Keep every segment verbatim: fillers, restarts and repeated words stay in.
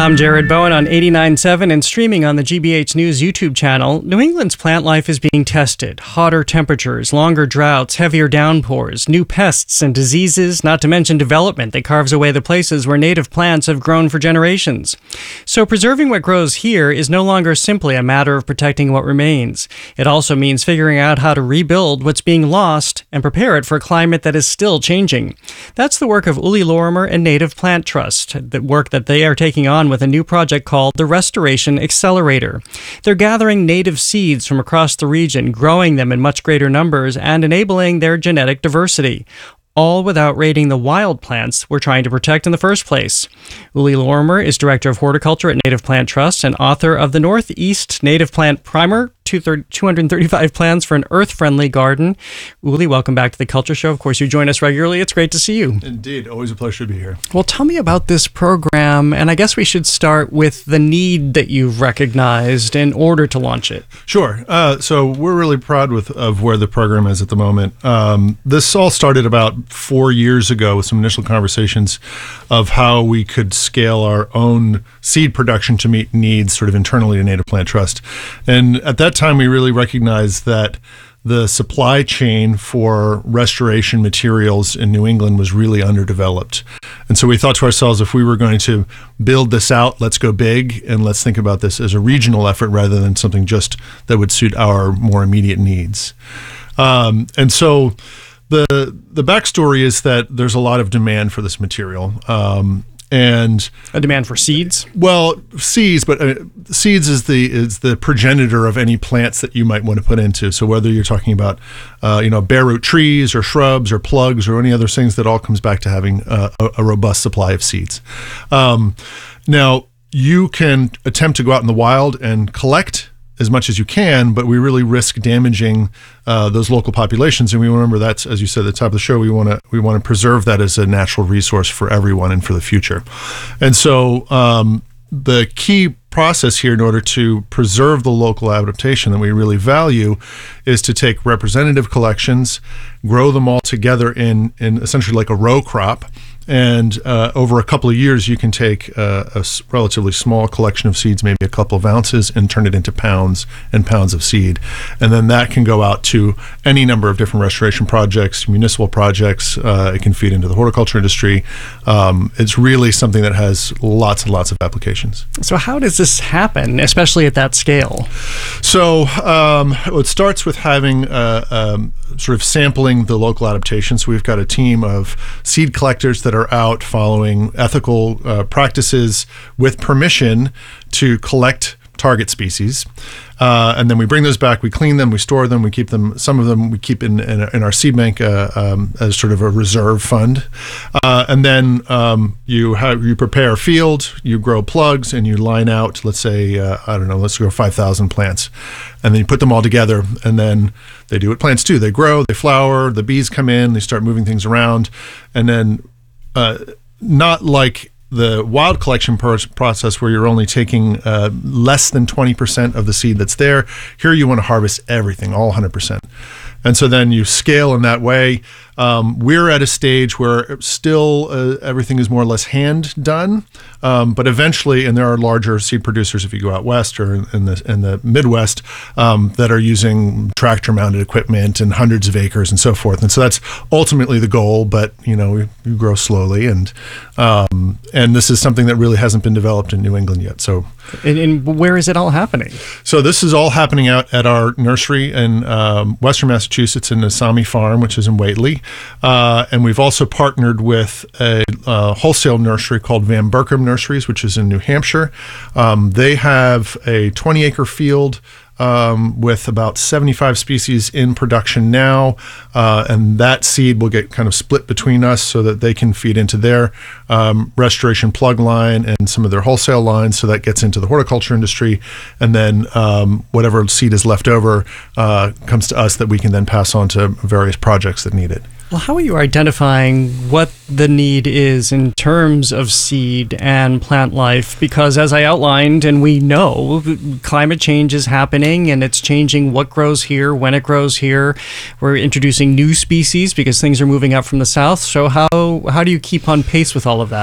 I'm Jared Bowen on eighty-nine point seven and streaming on the G B H News YouTube channel. New England's plant life is being tested. Hotter temperatures, longer droughts, heavier downpours, new pests and diseases, not to mention development that carves away the places where native plants have grown for generations. So preserving what grows here is no longer simply a matter of protecting what remains. It also means figuring out how to rebuild what's being lost and prepare it for a climate that is still changing. That's the work of Uli Lorimer and Native Plant Trust, the work that they are taking on with a new project called the Restoration Accelerator. They're gathering native seeds from across the region, growing them in much greater numbers, and enabling their genetic diversity, all without raiding the wild plants we're trying to protect in the first place. Uli Lorimer is Director of Horticulture at Native Plant Trust and author of the Northeast Native Plant Primer, two hundred thirty-five Plans for an Earth-Friendly Garden. Uli, welcome back to The Culture Show. Of course, you join us regularly. It's great to see you. Indeed. Always a pleasure to be here. Well, tell me about this program, and I guess we should start with the need that you've recognized in order to launch it. Sure. Uh, so we're really proud with, of where the program is at the moment. Um, this all started about four years ago with some initial conversations of how we could scale our own seed production to meet needs sort of internally to Native Plant Trust. And at that time, we really recognized that the supply chain for restoration materials in New England was really underdeveloped. And so we thought to ourselves, if we were going to build this out, let's go big and let's think about this as a regional effort rather than something just that would suit our more immediate needs. Um, and so the the backstory is that there's a lot of demand for this material. Um, And a demand for seeds? Well, seeds, but uh, seeds is the is the progenitor of any plants that you might want to put into. So whether you're talking about, uh, you know, bare root trees or shrubs or plugs or any other things, that all comes back to having uh, a, a robust supply of seeds. Um, now, you can attempt to go out in the wild and collect as much as you can, but we really risk damaging uh, those local populations. And we remember that's, as you said at the top of the show, we want to we want to preserve that as a natural resource for everyone and for the future. And so um, the key process here in order to preserve the local adaptation that we really value is to take representative collections, grow them all together in, in essentially like a row crop. And uh, over a couple of years, you can take uh, a s- relatively small collection of seeds, maybe a couple of ounces, and turn it into pounds and pounds of seed. And then that can go out to any number of different restoration projects, municipal projects. Uh, it can feed into the horticulture industry. Um, it's really something that has lots and lots of applications. So how does this happen, especially at that scale? So um, it starts with having uh, um, sort of sampling the local adaptations. So we've got a team of seed collectors that are out following ethical uh, practices with permission to collect target species. Uh, and then we bring those back, we clean them, we store them, we keep them, some of them we keep in, in, in our seed bank uh, um, as sort of a reserve fund. Uh, and then um, you have, you prepare a field, you grow plugs, and you line out, let's say, uh, I don't know, let's grow five thousand plants. And then you put them all together, and then they do what plants do. They grow, they flower, the bees come in, they start moving things around. And then uh, not like the wild collection process where you're only taking uh, less than twenty percent of the seed that's there. Here you want to harvest everything, all one hundred percent. And so then you scale in that way. Um, we're at a stage where still uh, everything is more or less hand done, um, but eventually, and there are larger seed producers if you go out west or in the in the Midwest um, that are using tractor-mounted equipment and hundreds of acres and so forth. And so that's ultimately the goal. But you know, we, we grow slowly, and um, and this is something that really hasn't been developed in New England yet. So, and, and where is it all happening? So this is all happening out at our nursery in um, Western Massachusetts in Asami Farm, which is in Whately. Uh, and we've also partnered with a uh, wholesale nursery called Van Berkom Nurseries, which is in New Hampshire. Um, they have a twenty acre field um, with about seventy-five species in production now. Uh, and that seed will get kind of split between us so that they can feed into their um, restoration plug line and some of their wholesale lines. So that gets into the horticulture industry. And then um, whatever seed is left over uh, comes to us that we can then pass on to various projects that need it. Well, how are you identifying what the need is in terms of seed and plant life? Because as I outlined, and we know, climate change is happening and it's changing what grows here, when it grows here. We're introducing new species because things are moving up from the south. So how how do you keep on pace with all of that?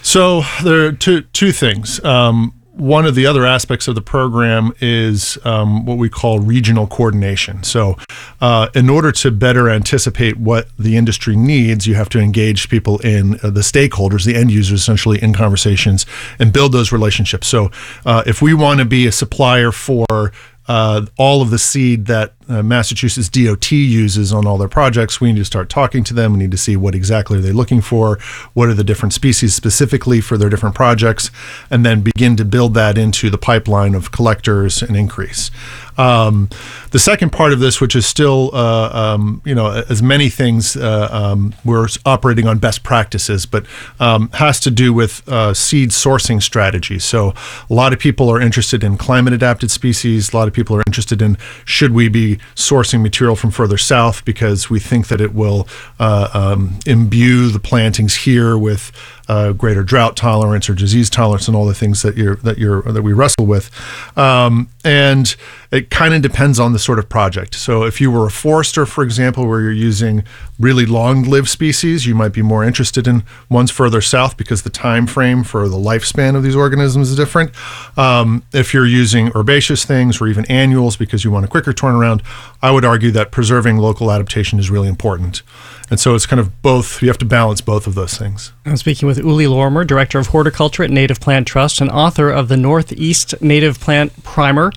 So there are two two things. Um, One of the other aspects of the program is um, what we call regional coordination. So uh, in order to better anticipate what the industry needs, you have to engage people in uh, the stakeholders, the end users, essentially, in conversations and build those relationships. So uh, if we want to be a supplier for Uh, all of the seed that uh, Massachusetts D O T uses on all their projects, we need to start talking to them. We need to see what exactly are they looking for, what are the different species specifically for their different projects, and then begin to build that into the pipeline of collectors and increase. Um, the second part of this, which is still, uh, um, you know, as many things, uh, um, we're operating on best practices, but um, has to do with uh, seed sourcing strategies. So a lot of people are interested in climate adapted species. A lot of people are interested in, should we be sourcing material from further south, because we think that it will uh, um, imbue the plantings here with Uh, greater drought tolerance or disease tolerance, and all the things that you're that you're that we wrestle with, um, and it kind of depends on the sort of project. So if you were a forester, for example, where you're using really long-lived species, you might be more interested in ones further south because the time frame for the lifespan of these organisms is different. Um, if you're using herbaceous things or even annuals because you want a quicker turnaround, I would argue that preserving local adaptation is really important. And so it's kind of both, you have to balance both of those things. I'm speaking with Uli Lorimer, Director of Horticulture at Native Plant Trust and author of the Northeast Native Plant Primer.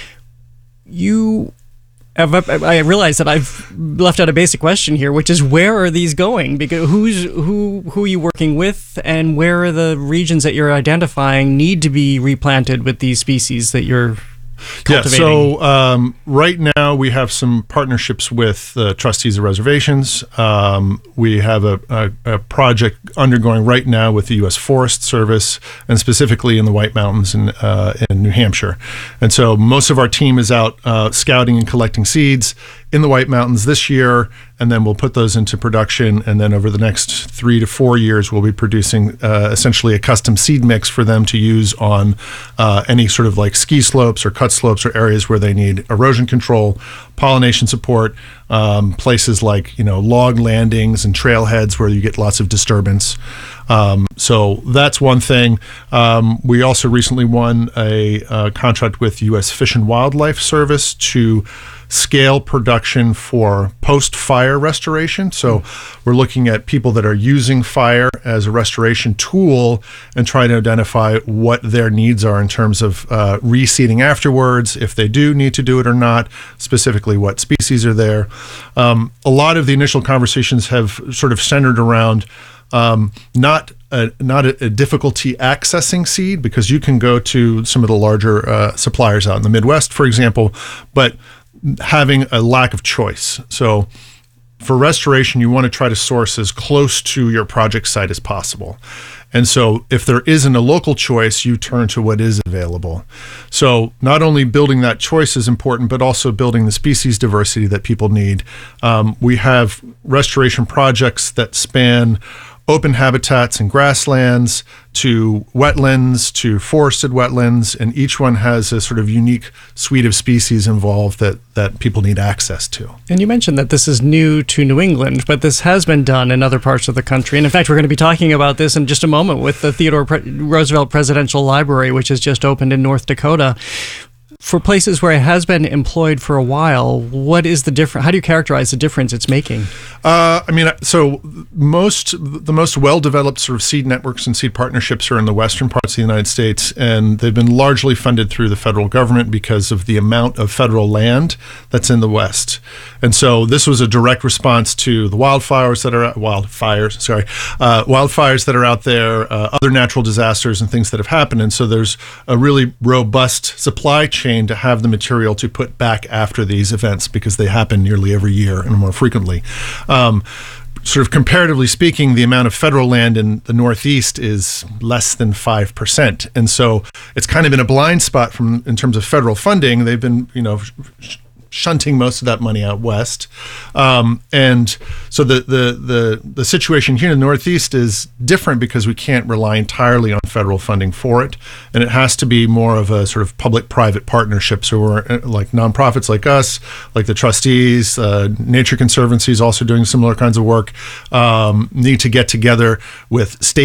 You have, I realize that I've left out a basic question here, which is, where are these going? Because who's who who are you working with, and where are the regions that you're identifying need to be replanted with these species that you're cultivating? Yeah, so um, right now we have some partnerships with uh, trustees of reservations. Um, we have a, a, a project undergoing right now with the U S Forest Service, and specifically in the White Mountains in, uh, in New Hampshire. And so most of our team is out uh, scouting and collecting seeds in the White Mountains this year, and then we'll put those into production. And then over the next three to four years, we'll be producing uh, essentially a custom seed mix for them to use on uh, any sort of like ski slopes or cut slopes or areas where they need erosion control, pollination support, um, places like, you know, log landings and trailheads where you get lots of disturbance. Um, so that's one thing. Um, we also recently won a, a contract with U S Fish and Wildlife Service to scale production for post-fire restoration. So we're looking at people that are using fire as a restoration tool and trying to identify what their needs are in terms of uh, reseeding afterwards, if they do need to do it or not, specifically what species are there. Um, a lot of the initial conversations have sort of centered around Um, not a, not a, a difficulty accessing seed, because you can go to some of the larger uh, suppliers out in the Midwest, for example, but having a lack of choice. So for restoration, you want to try to source as close to your project site as possible. And so if there isn't a local choice, you turn to what is available. So not only building that choice is important, but also building the species diversity that people need. Um, we have restoration projects that span open habitats and grasslands to wetlands to forested wetlands, and each one has a sort of unique suite of species involved that that people need access to. And you mentioned that this is new to New England, but this has been done in other parts of the country. And in fact, we're going to be talking about this in just a moment with the Theodore Pre- Roosevelt Presidential Library, which has just opened in North Dakota. For places where it has been employed for a while, what is the difference? How do you characterize the difference it's making? Uh, I mean, so most the most well-developed sort of seed networks and seed partnerships are in the western parts of the United States, and they've been largely funded through the federal government because of the amount of federal land that's in the West. And so this was a direct response to the wildfires that are wildfires, sorry, uh, wildfires that are out there, uh, other natural disasters and things that have happened. And so there's a really robust supply chain to have the material to put back after these events, because they happen nearly every year and more frequently. Um, sort of comparatively speaking, the amount of federal land in the Northeast is less than five percent. And so it's kind of in a blind spot from in terms of federal funding. They've been, you know, sh- shunting most of that money out west. Um, and so the, the the the situation here in the Northeast is different because we can't rely entirely on federal funding for it. And it has to be more of a sort of public-private partnership. So we're like nonprofits like us, like the trustees, uh, Nature Conservancy is also doing similar kinds of work, um, need to get together with state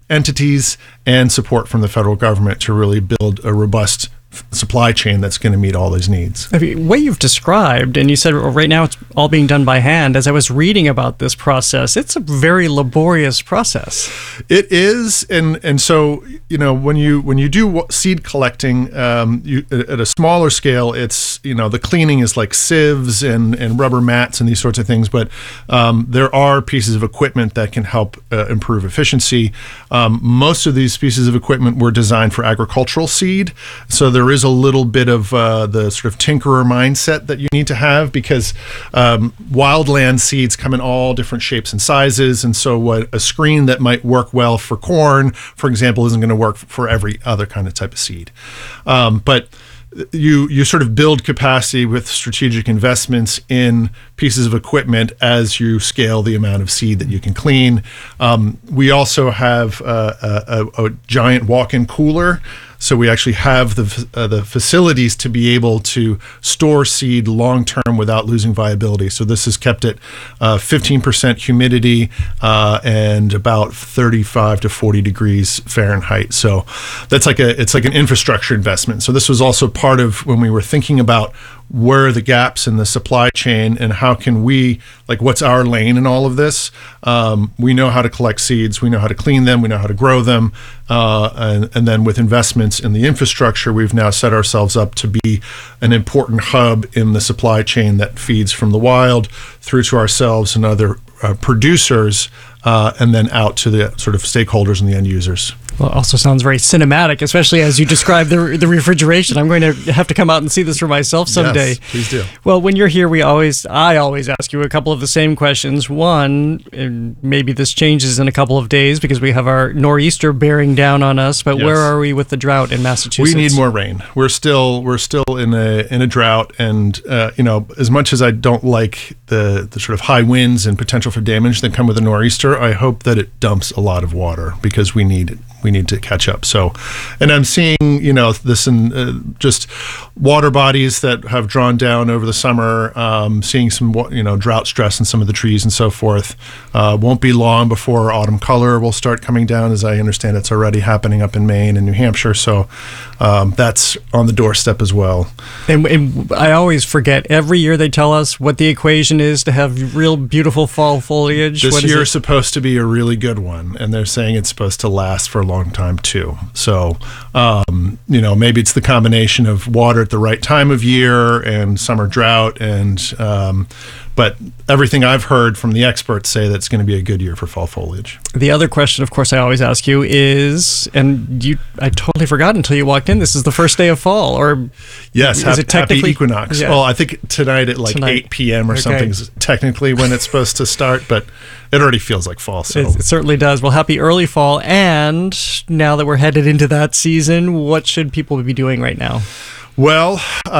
entities and support from the federal government to really build a robust supply chain that's going to meet all these needs. I mean, what you've described, and you said well, right now it's all being done by hand. As I was reading about this process, it's a very laborious process. It is, and and so you know when you when you do seed collecting, um, you, at a smaller scale, it's you know the cleaning is like sieves and and rubber mats and these sorts of things. But um, there are pieces of equipment that can help uh, improve efficiency. Um, most of these pieces of equipment were designed for agricultural seed, so there is a little bit of uh, the sort of tinkerer mindset that you need to have because um, wildland seeds come in all different shapes and sizes, and so what a screen that might work well for corn, for example, isn't going to work for every other kind of type of seed. Um, but you you sort of build capacity with strategic investments in pieces of equipment as you scale the amount of seed that you can clean. Um, we also have uh, a, a, a giant walk-in cooler. So we actually have the uh, the facilities to be able to store seed long term without losing viability. So this is kept at uh, fifteen percent humidity uh, and about thirty-five to forty degrees Fahrenheit. So that's like a it's like an infrastructure investment. So this was also part of when we were thinking about where are the gaps in the supply chain and how can we, like, what's our lane in all of this? Um, we know how to collect seeds, we know how to clean them, we know how to grow them, uh, and, and then with investments in the infrastructure, we've now set ourselves up to be an important hub in the supply chain that feeds from the wild through to ourselves and other uh, producers, uh, and then out to the sort of stakeholders and the end users. Well, it also sounds very cinematic, especially as you describe the the refrigeration. I'm going to have to come out and see this for myself someday. Yes, please do. Well, when you're here, we always, I always ask you a couple of the same questions. One, and maybe this changes in a couple of days because we have our nor'easter bearing down on us. But Yes. where are we with the drought in Massachusetts? We need more rain. We're still we're still in a in a drought, and uh, you know, as much as I don't like the the sort of high winds and potential for damage that come with a nor'easter, I hope that it dumps a lot of water because we need it. We need to catch up. So, and I'm seeing, you know, this in uh, just water bodies that have drawn down over the summer, um, seeing some, wa- you know, drought stress in some of the trees and so forth. Uh, won't be long before autumn color will start coming down. As I understand, it's already happening up in Maine and New Hampshire. So um, that's on the doorstep as well. And, and I always forget, every year they tell us what the equation is to have real beautiful fall foliage. This What is year it? is supposed to be a really good one, and they're saying it's supposed to last for a long time too. So, um, you know, maybe it's the combination of water at the right time of year and summer drought, and um, but everything I've heard from the experts say that it's going to be a good year for fall foliage. The other question, of course, I always ask you is, and you, I totally forgot until you walked in, this is the first day of fall, or yes, is happy, it technically happy equinox. Yeah. Well, I think tonight at like Tonight. eight p.m. or Okay. something is technically when it's supposed to start, but it already feels like fall. So It, it certainly does. Well, happy early fall. And now that we're headed into that season, what should people be doing right now? Well,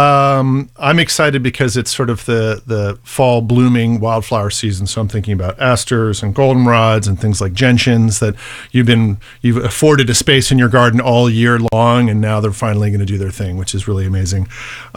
um, I'm excited because it's sort of the, the fall blooming wildflower season. So I'm thinking about asters and goldenrods and things like gentians that you've been you've afforded a space in your garden all year long, and now they're finally going to do their thing, which is really amazing.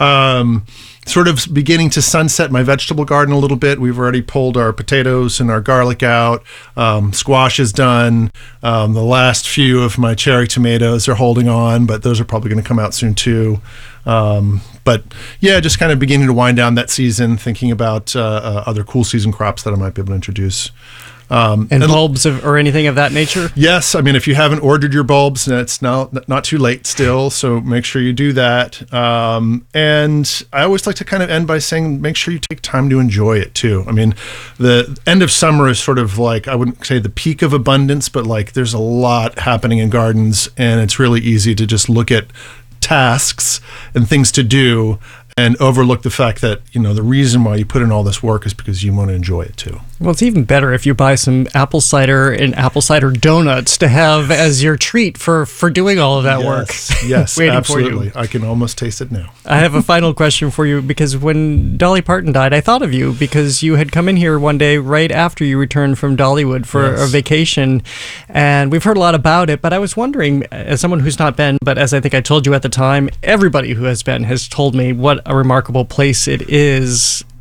Um, sort of beginning to sunset my vegetable garden a little bit. We've already pulled our potatoes and our garlic out. Um, squash is done. Um, the last few of my cherry tomatoes are holding on, but those are probably going to come out soon too. Um, but yeah, just kind of beginning to wind down that season, thinking about uh, uh, other cool season crops that I might be able to introduce. Um, And bulbs of, or anything of that nature? Yes, I mean, if you haven't ordered your bulbs, it's now not too late still, so make sure you do that. Um, and I always like to kind of end by saying, make sure you take time to enjoy it too. I mean, the end of summer is sort of like, I wouldn't say the peak of abundance, but like there's a lot happening in gardens, and it's really easy to just look at tasks and things to do and overlook the fact that, you know, the reason why you put in all this work is because you want to enjoy it too. Well, it's even better if you buy some apple cider and apple cider donuts to have as your treat for, for doing all of that yes, work. Yes, Waiting absolutely. for you. I can almost taste it now. I have a final question for you, because when Dolly Parton died, I thought of you because you had come in here one day right after you returned from Dollywood for Yes. a vacation, and we've heard a lot about it, but I was wondering, as someone who's not been, but as I think I told you at the time, everybody who has been has told me what a remarkable place it is.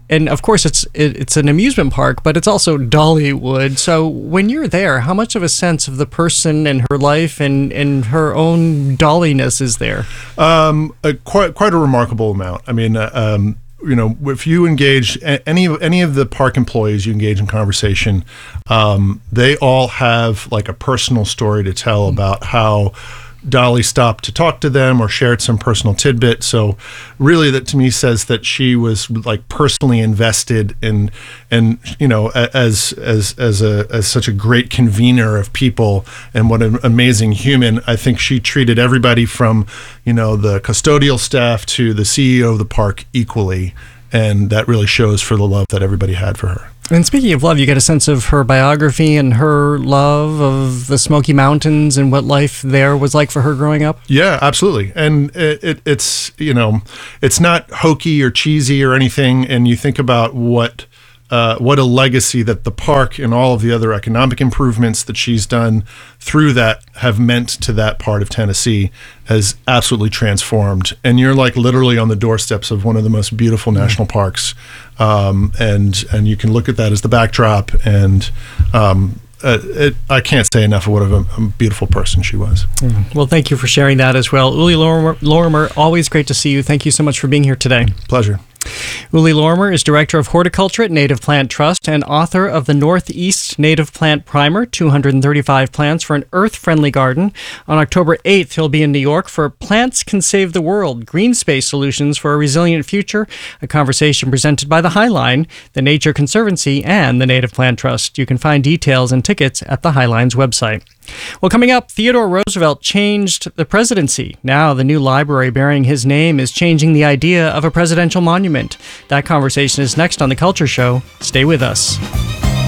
and of course it's it, it's an amusement park, but it's also Dollywood. So when you're there, how much of a sense of the person and her life and, and her own dolliness is there? Um, a, quite quite a remarkable amount. I mean, uh, um, you know, if you engage any of any of the park employees, you engage in conversation, um, they all have like a personal story to tell mm-hmm. about how Dolly stopped to talk to them or shared some personal tidbit. So really that to me says that she was like personally invested in, and you know, as as as a as such a great convener of people and what an amazing human. I think she treated everybody from, you know, the custodial staff to the C E O of the park equally, and that really shows for the love that everybody had for her. And speaking of love, you get a sense of her biography and her love of the Smoky Mountains and what life there was like for her growing up. Yeah, absolutely. And it, it, it's, you know, it's not hokey or cheesy or anything. And you think about what uh, what a legacy that the park and all of the other economic improvements that she's done through that have meant to that part of Tennessee has absolutely transformed. And you're like literally on the doorsteps of one of the most beautiful national mm-hmm. parks. Um, and and you can look at that as the backdrop. And um, uh, it, I can't say enough of what a, a beautiful person she was. Mm. Well, thank you for sharing that as well. Uli Lorimer, Lorimer, always great to see you. Thank you so much for being here today. Pleasure. Uli Lorimer is Director of Horticulture at Native Plant Trust and author of the Northeast Native Plant Primer, two hundred thirty-five Plants for an Earth-Friendly Garden. On October eighth, he'll be in New York for Plants Can Save the World, Green Space Solutions for a Resilient Future, a conversation presented by the Highline, the Nature Conservancy, and the Native Plant Trust. You can find details and tickets at the Highline's website. Well, coming up, Theodore Roosevelt changed the presidency. Now, the new library bearing his name is changing the idea of a presidential monument. That conversation is next on The Culture Show. Stay with us.